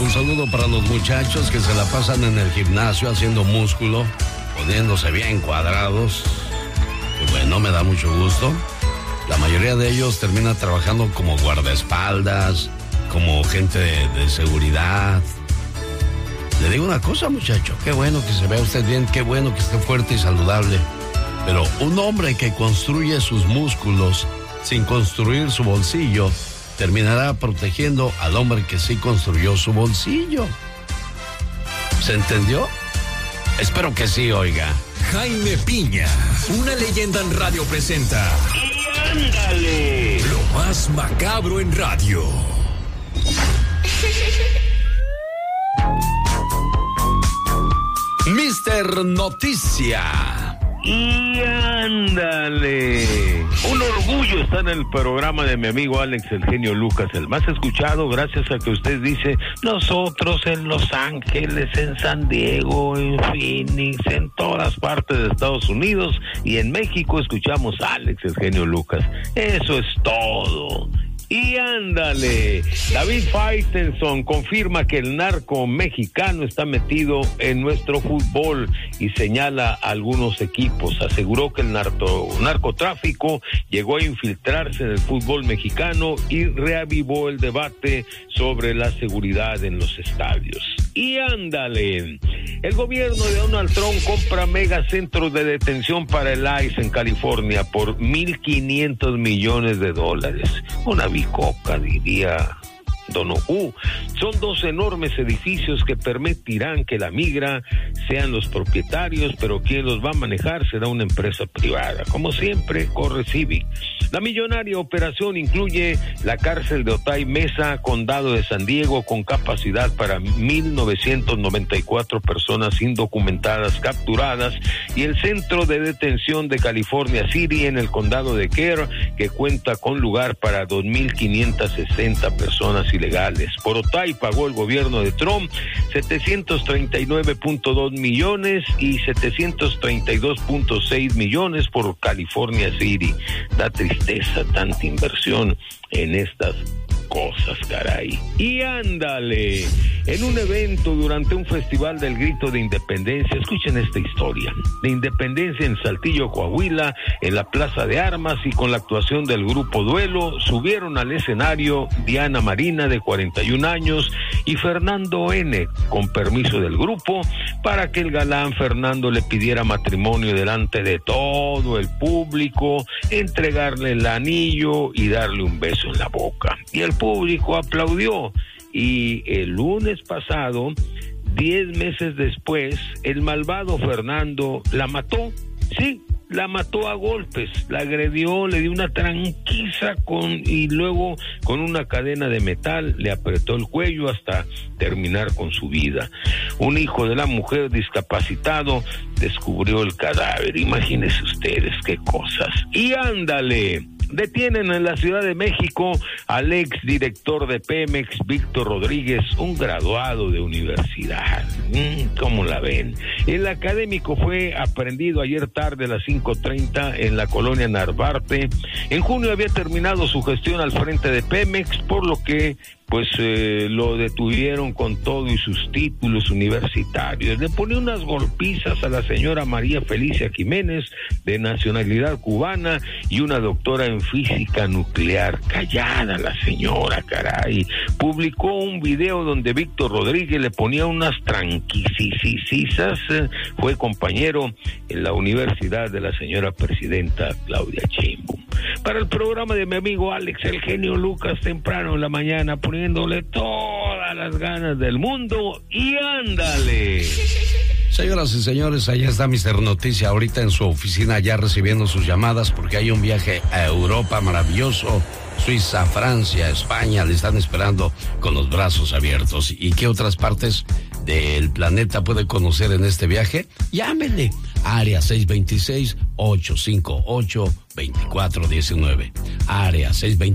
Un saludo para los muchachos que se la pasan en el gimnasio haciendo músculo, poniéndose bien cuadrados. Que bueno, me da mucho gusto. La mayoría de ellos termina trabajando como guardaespaldas, como gente de seguridad. Le digo una cosa, muchacho, qué bueno que se vea usted bien, qué bueno que esté fuerte y saludable. Pero un hombre que construye sus músculos sin construir su bolsillo, terminará protegiendo al hombre que sí construyó su bolsillo. ¿Se entendió? Espero que sí, oiga. Jaime Piña, una leyenda en radio presenta. ¡Y ándale! Lo más macabro en radio. Mister Noticia. ¡Y ándale! Un orgullo estar en el programa de mi amigo Alex, el genio Lucas, el más escuchado, gracias a que usted dice, nosotros en Los Ángeles, en San Diego, en Phoenix, en todas partes de Estados Unidos y en México escuchamos a Alex, el genio Lucas. Eso es todo. Y ándale, David Faitelson confirma que el narco mexicano está metido en nuestro fútbol y señala a algunos equipos. Aseguró que el narcotráfico llegó a infiltrarse en el fútbol mexicano y reavivó el debate sobre la seguridad en los estadios. Y ándale, el gobierno de Donald Trump compra megacentros de detención para el ICE en California por $1,500 millones. Una bicoca, diría Don Ojú. Son 2 enormes edificios que permitirán que la migra sean los propietarios, pero quien los va a manejar será una empresa privada. Como siempre, corre Civic. La millonaria operación incluye la cárcel de Otay Mesa, condado de San Diego, con capacidad para 1,994 personas indocumentadas capturadas, y el centro de detención de California City en el condado de Kerr, que cuenta con lugar para 2,560 personas ilegales. Por Otay pagó el gobierno de Trump 739.2 millones y 732.6 millones por California City. Da tristeza tanta inversión en estas cosas, caray. Y ándale, en un evento durante un festival del Grito de Independencia, escuchen esta historia, de Independencia en Saltillo, Coahuila, en la Plaza de Armas, y con la actuación del grupo Duelo, subieron al escenario Diana Marina, de 41 años, y Fernando N., con permiso del grupo, para que el galán Fernando le pidiera matrimonio delante de todo el público, entregarle el anillo y darle un beso en la boca. Y el público aplaudió, y el lunes pasado, 10 meses después, el malvado Fernando la mató. Sí, la mató a golpes, la agredió, le dio una tranquiza y luego con una cadena de metal le apretó el cuello hasta terminar con su vida. Un hijo de la mujer discapacitado descubrió el cadáver. Imagínense ustedes qué cosas. Y ándale, detienen en la Ciudad de México al ex director de Pemex, Víctor Rodríguez, un graduado de universidad. ¿Cómo la ven? El académico fue aprehendido ayer tarde a las 5:30 en la colonia Narvarte. En junio había terminado su gestión al frente de Pemex, por lo que lo detuvieron con todo y sus títulos universitarios. Le ponía unas golpizas a la señora María Felicia Jiménez, de nacionalidad cubana, y una doctora en física nuclear. Callada la señora, caray. Publicó un video donde Víctor Rodríguez le ponía unas tranquisisas. Fue compañero en la universidad de la señora presidenta Claudia Sheinbaum. Para el programa de mi amigo Alex, el genio Lucas, temprano en la mañana, poniéndole todas las ganas del mundo. Y ándale. Señoras y señores, allá está Mister Noticia ahorita en su oficina, ya recibiendo sus llamadas, porque hay un viaje a Europa maravilloso. Suiza, Francia, España, le están esperando con los brazos abiertos. ¿Y qué otras partes del planeta puede conocer en este viaje? Llámenle. Área 626-858-2419. Área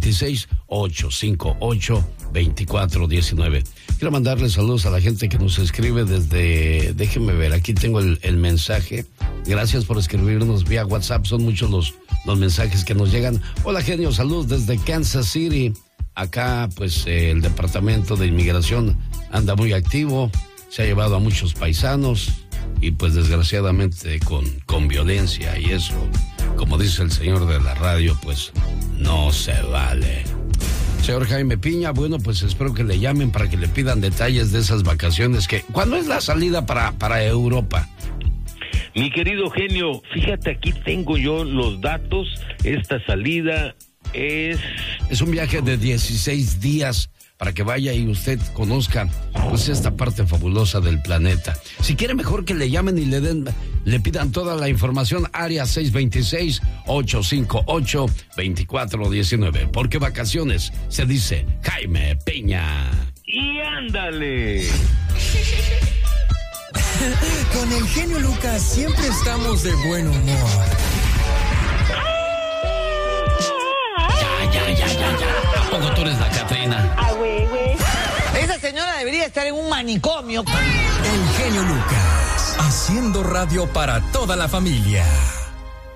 626-858-2419. Quiero mandarle saludos a la gente que nos escribe desde... Déjenme ver, aquí tengo el mensaje. Gracias por escribirnos vía WhatsApp. Son muchos los mensajes que nos llegan. Hola, genio, saludos desde Kansas City. Acá, el Departamento de Inmigración anda muy activo, se ha llevado a muchos paisanos y pues desgraciadamente con violencia, y eso, como dice el señor de la radio, pues no se vale. Señor Jaime Piña, bueno, pues espero que le llamen para que le pidan detalles de esas vacaciones. ¿Cuándo es la salida para Europa? Mi querido genio, fíjate, aquí tengo yo los datos. Esta salida es un viaje de 16 días para que vaya y usted conozca pues esta parte fabulosa del planeta. Si quiere, mejor que le llamen y le pidan toda la información. Área 626-858-2419. Porque vacaciones se dice Jaime Piña. Y ándale. Con el genio Lucas siempre estamos de buen humor. Ya. ¿A poco tú eres la Catrina? Ah, güey. Esa señora debería estar en un manicomio. El genio Lucas, haciendo radio para toda la familia.